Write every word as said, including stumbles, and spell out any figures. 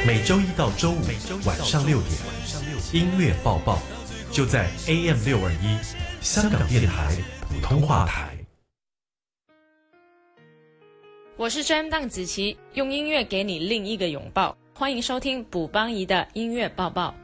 每周一到周五晚上六点，音乐报报就在 A M 六二一香港电台普通话台。 我是 Jam 邓紫棋，用音乐给你另一个拥抱。欢迎收听卜邦仪的音乐报报。